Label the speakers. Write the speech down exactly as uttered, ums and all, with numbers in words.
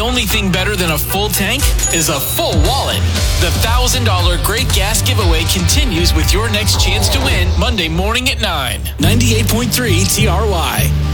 Speaker 1: only thing better than a full tank is a full wallet. The one thousand dollars Great Gas Giveaway continues with your next chance to win Monday morning at nine. ninety-eight point three T R Y.